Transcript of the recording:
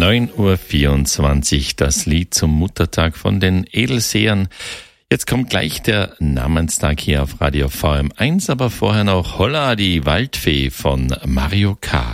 9:24 Uhr, das Lied zum Muttertag von den Edelsehern. Jetzt kommt gleich der Namenstag hier auf Radio VM1, aber vorher noch Holla, die Waldfee von Mario K.